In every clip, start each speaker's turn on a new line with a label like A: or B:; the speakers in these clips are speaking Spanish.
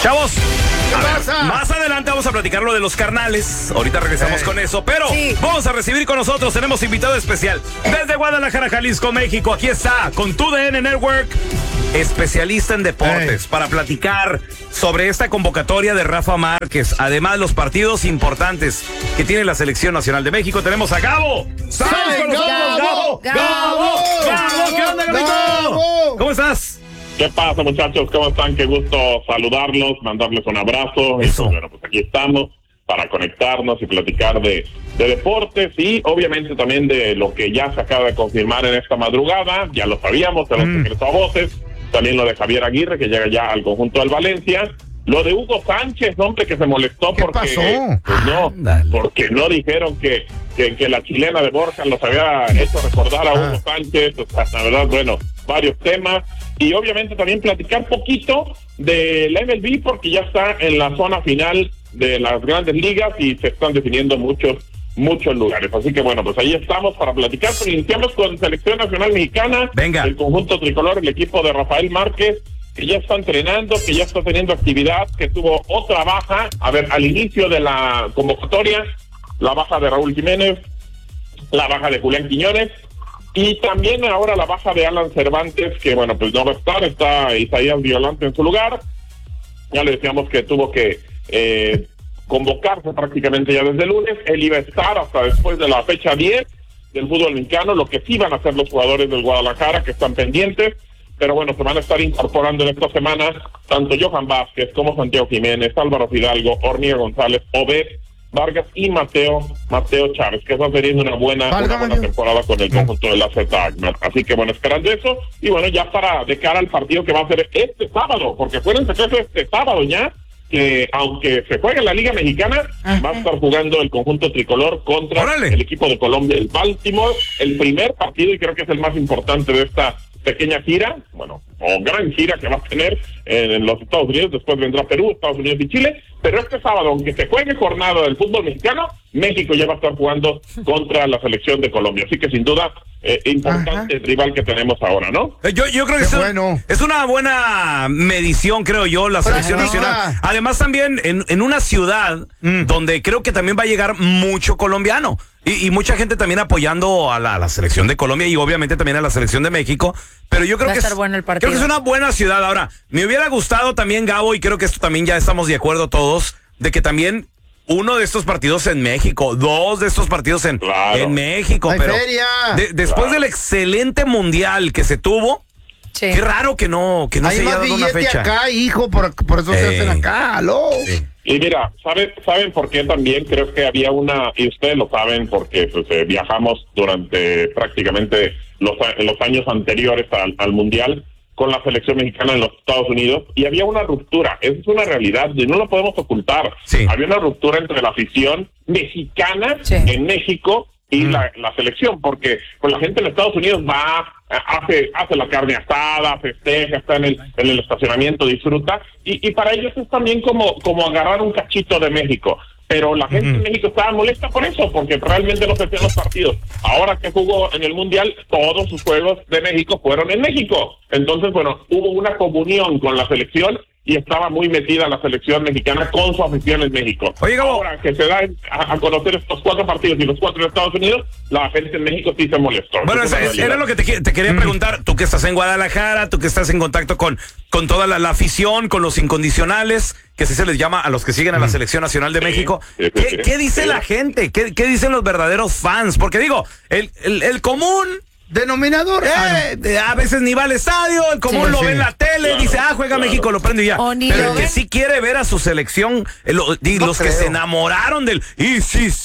A: Chavos, más adelante vamos a platicar lo de los carnales. Ahorita regresamos con eso, pero vamos a recibir con nosotros, tenemos invitado especial desde Guadalajara, Jalisco, México. Aquí está, con TUDN Network, especialista en deportes, para platicar sobre esta convocatoria de Rafa Márquez. Además, los partidos importantes que tiene la Selección Nacional de México. Tenemos a Gabo. ¡Sale con nosotros, Gabo! ¡Gabo! ¿Qué onda, Gabito? ¿Cómo estás?
B: ¿Qué pasa, muchachos? ¿Cómo están? Qué gusto saludarlos, mandarles un abrazo.
A: Eso.
B: Y bueno, pues aquí estamos para conectarnos y platicar de deportes y obviamente también de lo que ya se acaba de confirmar en esta madrugada. Ya lo sabíamos, se lo secretó a voces. También lo de Javier Aguirre, que llega ya al conjunto del Valencia. Lo de Hugo Sánchez, hombre, que se molestó porque
C: pasó?
B: Pues no, porque no dijeron que la chilena de Borja los había hecho recordar a Hugo Sánchez. O sea, la verdad, bueno, varios temas. Y obviamente también platicar poquito de la MLB, porque ya está en la zona final de las grandes ligas y se están definiendo muchos lugares. Así que bueno, pues ahí estamos para platicar. Pero iniciamos con Selección Nacional Mexicana.
A: Venga.
B: El conjunto tricolor, el equipo de Rafael Márquez, que ya está entrenando, que ya está teniendo actividad, que tuvo otra baja. A ver, al inicio de la convocatoria, la baja de Raúl Jiménez, la baja de Julián Quiñones, y también ahora la baja de Alan Cervantes, que bueno, pues no va a estar, está Isaías Violante en su lugar. Ya le decíamos que tuvo que convocarse prácticamente ya desde el lunes. Él iba a estar hasta después de la fecha 10 del fútbol mexicano, lo que sí van a hacer los jugadores del Guadalajara, que están pendientes. Pero bueno, se van a estar incorporando en esta semana tanto Johan Vázquez como Santiago Jiménez, Álvaro Fidalgo, Ornier González, Obed Vargas y Mateo Chávez, que está teniendo una buena temporada con el conjunto de la Z Agner. Así que bueno, esperando eso. Y bueno, ya de cara al partido que va a ser este sábado, porque acuérdense que es este sábado ya, que aunque se juegue en la Liga Mexicana, va a estar jugando el conjunto tricolor contra el equipo de Colombia, el Baltimore, el primer partido, y creo que es el más importante de esta pequeña gira, bueno, o gran gira que va a tener en los Estados Unidos. Después vendrá Perú, Estados Unidos y Chile, pero este sábado, aunque se juegue jornada del fútbol mexicano, México ya va a estar jugando contra la selección de Colombia, así que sin duda importante el rival que tenemos ahora, ¿no?
A: Yo creo que es una buena medición, creo yo, la selección nacional. Además también en una ciudad donde creo que también va a llegar mucho colombiano. Y mucha gente también apoyando a la selección de Colombia y obviamente también a la selección de México. Pero yo creo que es una buena ciudad. Ahora, me hubiera gustado también, Gabo, y creo que esto también ya estamos de acuerdo todos, de que también uno de estos partidos en México, 2 de estos partidos en México.
C: ¡Hay
A: pero
C: feria!
A: Después del excelente mundial que se tuvo, qué raro que no se haya dado una fecha.
C: Acá, hijo, por eso se hacen acá, ¿aló?
B: Y mira, ¿saben por qué también? Creo que había y ustedes lo saben porque pues, viajamos durante prácticamente los años anteriores al Mundial con la selección mexicana en los Estados Unidos, y había una ruptura. Esa es una realidad y no lo podemos ocultar. Había una ruptura entre la afición mexicana en México y la selección, porque pues la gente en Estados Unidos va, hace la carne asada, festeja, está en el estacionamiento, disfruta, y para ellos es también como agarrar un cachito de México. Pero la gente en México estaba molesta por eso, porque realmente no se hacían los partidos. Ahora que jugó en el Mundial, todos sus juegos de México fueron en México. Entonces, bueno, hubo una comunión con la selección y estaba muy metida la selección mexicana con su afición en México.
A: Oye, Gabo,
B: ahora que se da a conocer estos 4 partidos y los 4 de Estados Unidos, la gente en México sí se molestó.
A: Bueno, era lo que te quería preguntar. Tú que estás en Guadalajara, tú que estás en contacto con toda la afición, con los incondicionales, que así se les llama a los que siguen a la Selección Nacional de México. ¿Qué dice la gente? ¿Qué dicen los verdaderos fans? Porque digo, el común
C: denominador.
A: A veces ni va al estadio, el común lo ve en la tele, dice, juega México, lo prende y ya. Pero el que sí quiere ver a su selección, los que se enamoraron del... Y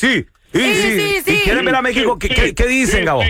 A: quieren ver a México, ¿qué dicen, Gabo?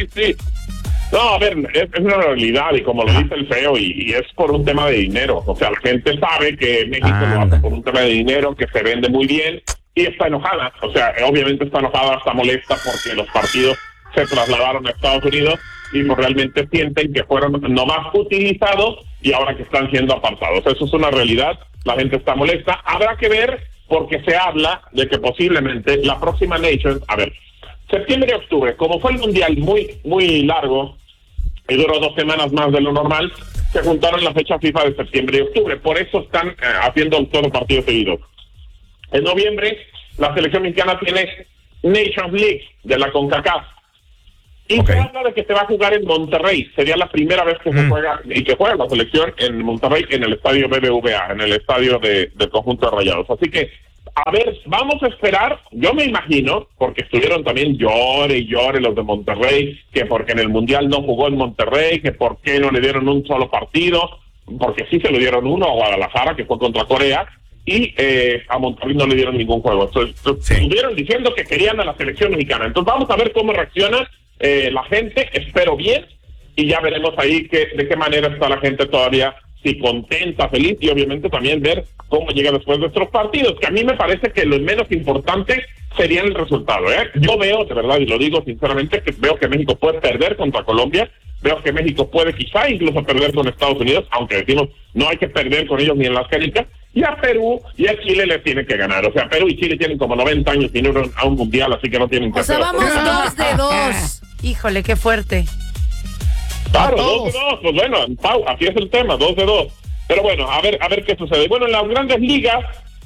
B: No, a ver, es una realidad, y como lo dice el feo, y es por un tema de dinero. O sea, la gente sabe que México lo hace por un tema de dinero, que se vende muy bien, y está enojada. O sea, obviamente está enojada, está molesta porque los partidos se trasladaron a Estados Unidos y realmente sienten que fueron nomás utilizados y ahora que están siendo apartados. Eso es una realidad, la gente está molesta. Habrá que ver, porque se habla de que posiblemente la próxima Nations, septiembre y octubre, como fue el Mundial muy largo y duró 2 semanas más de lo normal, se juntaron las fechas FIFA de septiembre y octubre. Por eso están haciendo todos los partidos seguidos. En noviembre, la selección mexicana tiene Nations League de la CONCACAF. Y se habla de que se va a jugar en Monterrey. Sería la primera vez que se juega y que juega la selección en Monterrey, en el estadio BBVA, en el estadio del conjunto de Rayados. Así que, a ver, vamos a esperar. Yo me imagino, porque estuvieron también llore y llore los de Monterrey, que porque en el Mundial no jugó en Monterrey, que por qué no le dieron un solo partido, porque sí se le dieron uno a Guadalajara, que fue contra Corea, y a Monterrey no le dieron ningún juego. Entonces, estuvieron diciendo que querían a la selección mexicana. Entonces, vamos a ver cómo reacciona la gente. Espero bien, y ya veremos ahí de qué manera está la gente todavía, si contenta, feliz, y obviamente también ver cómo llega después de estos partidos, que a mí me parece que lo menos importante sería el resultado. Yo veo, de verdad, y lo digo sinceramente, que veo que México puede perder contra Colombia, veo que México puede quizá incluso perder con Estados Unidos, aunque decimos no hay que perder con ellos ni en las canicas, y a Perú y a Chile les tiene que ganar. O sea, Perú y Chile tienen como 90 años sin ir a un mundial, así que no tienen que hacer.
D: O sea, vamos 2-2. Híjole, qué fuerte.
B: Claro, 2-2, pues bueno, Pau, así es el tema, 2-2. Pero bueno, a ver qué sucede. Bueno, en las grandes ligas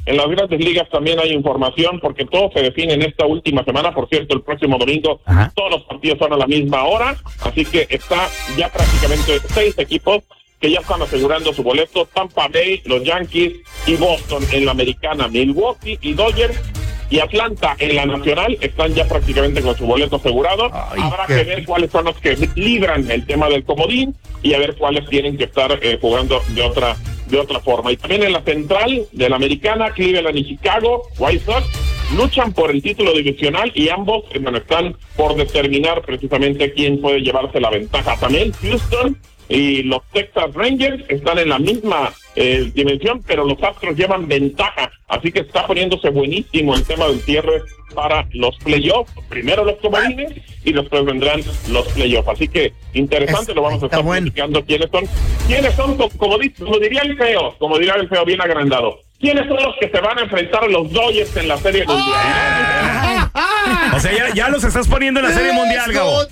B: también hay información, porque todo se define en esta última semana. Por cierto, el próximo domingo todos los partidos son a la misma hora, así que está ya prácticamente 6 equipos que ya están asegurando su boleto: Tampa Bay, los Yankees y Boston en la americana, Milwaukee y Dodgers y Atlanta en la nacional están ya prácticamente con su boleto asegurado. Habrá que ver cuáles son los que libran el tema del comodín y a ver cuáles tienen que estar jugando de otra forma. Y también en la central de la americana, Cleveland y Chicago, White Sox, luchan por el título divisional y ambos están por determinar precisamente quién puede llevarse la ventaja. También Houston y los Texas Rangers están en la misma dimensión, pero los Astros llevan ventaja, así que está poniéndose buenísimo el tema del cierre para los playoffs. Primero los comodines y después vendrán los playoffs, así que interesante. Lo vamos a estar platicando quiénes son, como diría el feo bien agrandado, quiénes son los que se van a enfrentar a los Dodgers en la Serie Mundial.
A: O sea, ya los estás poniendo en la Serie Mundial, Gabo.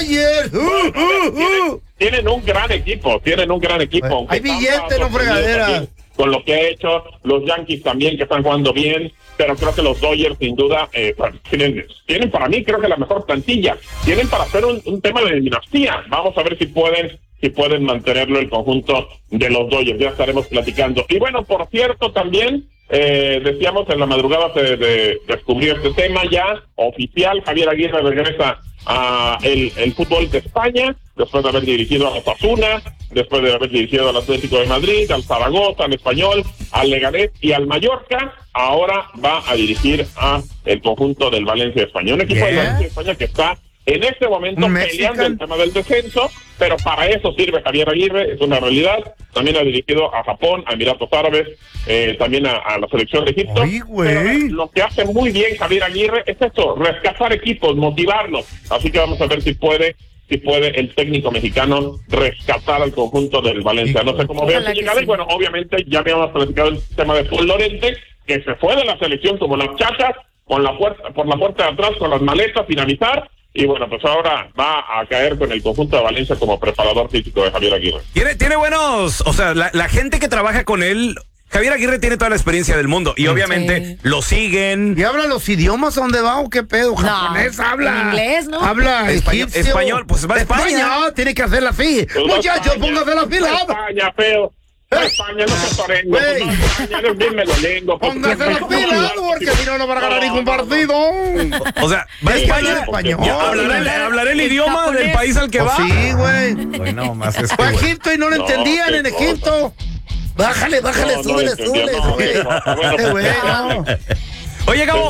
B: Tienen un gran equipo.
C: Hay billete, no fregadera.
B: Con lo que ha hecho, los Yankees también, que están jugando bien, pero creo que los Dodgers, sin duda, tienen para mí, creo que la mejor plantilla. Tienen para hacer un tema de dinastía. Vamos a ver si pueden mantenerlo el conjunto de los Dodgers. Ya estaremos platicando. Y bueno, por cierto, también decíamos en la madrugada se descubrió este tema ya oficial. Javier Aguirre regresa a el fútbol de España, después de haber dirigido a Osasuna, después de haber dirigido al Atlético de Madrid, al Zaragoza, al Español, al Leganés y al Mallorca. Ahora va a dirigir a el conjunto del Valencia de España, un equipo del Valencia de España que está en este momento peleando el tema del descenso, pero para eso sirve Javier Aguirre, es una realidad. También ha dirigido a Japón, a Emiratos Árabes, también a la selección de Egipto. Pero lo que hace muy bien Javier Aguirre es esto, rescatar equipos, motivarlos. Así que vamos a ver si puede el técnico mexicano rescatar al conjunto del Valencia. No sé cómo veo su llegada. Y bueno, obviamente ya habíamos platicado el tema de Paul Lorente, que se fue de la selección como las chachas, por la puerta de atrás, con las maletas, finalizar. Y bueno, pues ahora va a caer con el conjunto de Valencia como preparador físico de Javier Aguirre.
A: Tiene buenos, o sea, la gente que trabaja con él, Javier Aguirre tiene toda la experiencia del mundo y obviamente lo siguen.
C: ¿Y habla los idiomas a dónde va o qué pedo? ¿Japonés habla?
D: En inglés, ¿no?
C: Habla
A: español, pues va a España.
C: Tiene que hacer la fila.
B: Pues
C: muchachos, póngase la fila.
B: España, feo. España, no se torengo. España, eres bien melolengo.
C: Póngase la fila, porque si no, no van a ganar ningún partido.
A: O sea, va a España. Hablaré el idioma del país al que va.
C: Sí, güey.
A: Bueno, más es
C: fue a Egipto y no lo entendían en Egipto. Bájale, súbele, güey.
A: Oye, Gabo,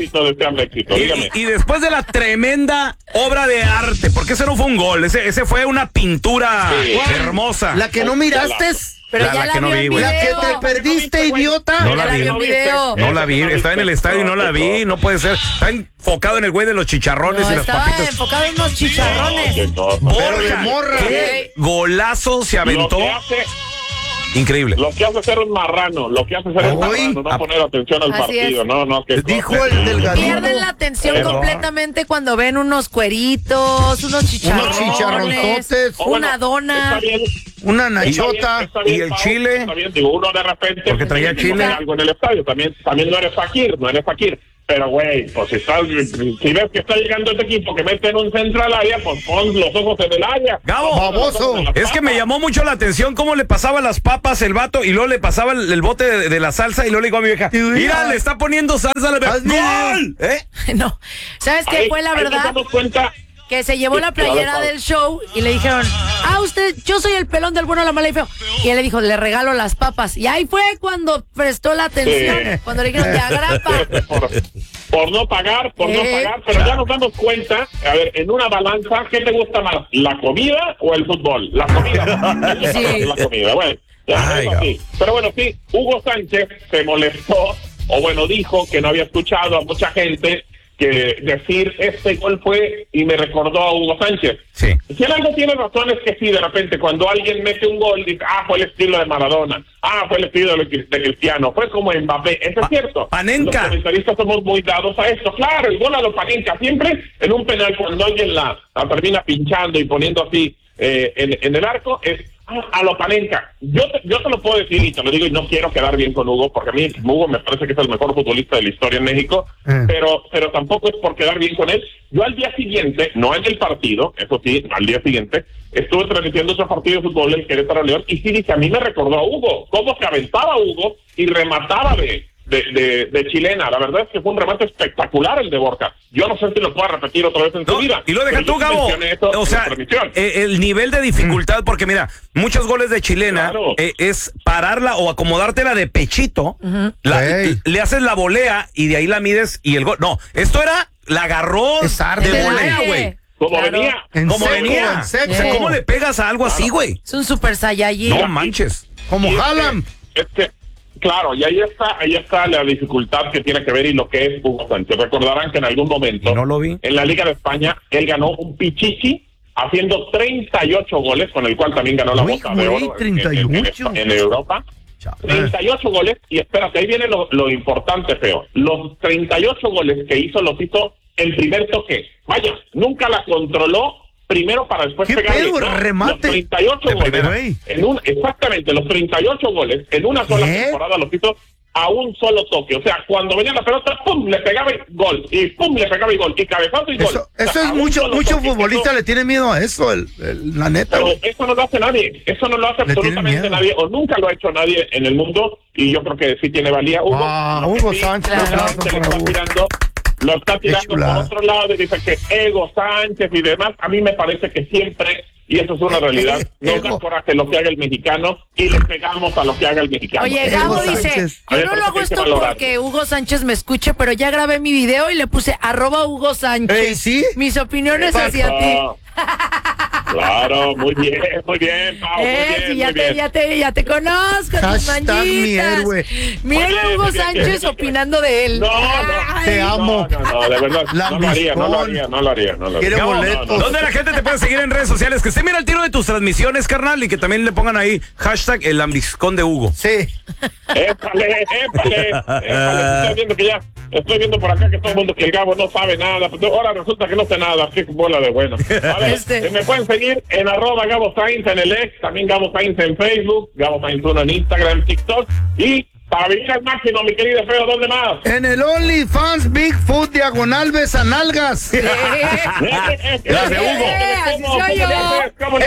A: y después de la tremenda obra de arte, porque ese no fue un gol, ese fue una pintura hermosa.
C: La que no miraste.
D: Pero la
A: que no vi, güey.
C: La que te perdiste, idiota.
A: No la vi. Estaba en el estadio y no la vi. No puede ser. Está enfocado en el güey de los chicharrones y las papitas.
D: Estaba enfocado en unos chicharrones.
A: Borja, ¿qué golazo se aventó? Increíble.
B: Lo que hace ser un marrano, no poner atención al partido, no. Que
C: dijo el delgadito.
D: Pierden la atención completamente cuando ven unos cueritos, unos chicharrones, una dona,
C: una nachota
A: y el chile.
B: Está bien, digo, uno de repente
A: porque traía chile
B: algo en el estadio, también no eres fakir. Pero, güey, pues si ves que está llegando este equipo que mete en un centro al área, pues pon los ojos en el área.
A: Gabo,
C: baboso.
A: Es que me llamó mucho la atención cómo le pasaba las papas el vato y luego le pasaba el bote de la salsa y luego le digo a mi vieja, mira, le está poniendo salsa a la vieja. ¡Gol!
D: No, ¿sabes qué fue la verdad?
B: Nos damos cuenta
D: que se llevó la playera del show y le dijeron, yo soy el pelón del bueno, la mala y feo. Y él le dijo, le regalo las papas. Y ahí fue cuando prestó la atención, cuando le dijeron, te agrapa.
B: Por no pagar, pero ya nos damos cuenta, a ver, en una balanza, ¿qué te gusta más? ¿La comida o el fútbol? La comida. Sí. La comida, bueno. Pero bueno, sí, Hugo Sánchez se molestó, o bueno, dijo que no había escuchado a mucha gente que decir este gol fue y me recordó a Hugo Sánchez.
A: Sí.
B: Si él algo tiene razón es que sí, de repente cuando alguien mete un gol dice, fue el estilo de Maradona, fue el estilo de Cristiano, fue como Mbappé, eso es cierto.
A: Panenka.
B: Los comentaristas somos muy dados a esto, claro, el gol a los Panenka, siempre en un penal cuando alguien la termina pinchando y poniendo así en el arco, es a lo Panenka. Yo te lo puedo decir y te lo digo y no quiero quedar bien con Hugo, porque a mí Hugo me parece que es el mejor futbolista de la historia en México, pero tampoco es por quedar bien con él. Yo al día siguiente, no en el partido, eso sí, al día siguiente, estuve transmitiendo ese partido de fútbol, el Querétaro León, y sí dije, a mí me recordó a Hugo, cómo se aventaba Hugo y remataba de chilena. La verdad es que fue un remate espectacular el de Borja. Yo no sé si lo pueda repetir otra vez en su vida.
A: Y lo deja tú, Gabo. O sea, el nivel de dificultad, porque mira, muchos goles de chilena es pararla o acomodártela de pechito, le haces la volea y de ahí la mides y el gol. No, esto era, la agarró de volea, güey.
B: Como venía.
A: O sea, ¿cómo le pegas a algo así, güey?
D: Es un super saiyajin.
A: No manches.
C: Como Haaland.
B: Claro, y ahí está la dificultad que tiene que ver y lo que es Hugo Sánchez. Recordarán que en algún momento,
A: no lo vi,
B: en la Liga de España, él ganó un pichichi haciendo 38 goles, con el cual también ganó la Bota de Oro en Europa. 38 goles, y espérate, ahí viene lo importante, feo. Los 38 goles que hizo, los hizo en primer toque. Vaya, nunca la controló primero para después pegarle. Los 38 goles exactamente, los 38 goles en una sola temporada los hizo a un solo toque. O sea, cuando venía la pelota, pum, le pegaba y gol, y pum, le pegaba y gol, y cabezazo y gol.
C: Eso es mucho futbolista le tiene miedo a eso, la neta.
B: Pero eso no lo hace nadie, eso no lo hace absolutamente nadie, o nunca lo ha hecho nadie en el mundo, y yo creo que sí tiene valía.
C: Hugo Sánchez.
B: Lo está tirando por otro lado y dice que Ego Sánchez y demás. A mí me parece que siempre, y eso es una realidad, nos da coraje lo que haga el mexicano y le pegamos a lo que haga el mexicano.
D: Oye, Gabo dice, yo no lo hago esto porque Hugo Sánchez me escuche, pero ya grabé mi video y le puse @Hugo Sánchez.
C: ¿Sí?
D: Mis opiniones hacia ti.
B: Claro, muy bien, Pau,
D: ya te conozco, tus manchitas. Miren a Hugo Sánchez opinando de él.
B: No,
C: te amo.
B: No, de verdad, no lo haría.
C: ¿Quiere boletos?
A: ¿Dónde la gente te puede seguir en redes sociales? Que esté mira el tiro de tus transmisiones, carnal, y que también le pongan ahí hashtag el lambiscón de Hugo.
C: Sí.
B: Épale. Estoy viendo por acá que todo el mundo, que el Gabo no sabe nada, pero ahora resulta que no sé nada, qué bola de bueno. A ver, me pueden seguir en @Gabo Sainz en el ex, también Gabo Sainz en Facebook, Gabo Sainz 1 en Instagram, TikTok, y para vivir al máximo, mi querido feo, ¿dónde más?
C: En el OnlyFans Bigfoot /besanalgas.
A: Las de Hugo.
D: Así soy yo.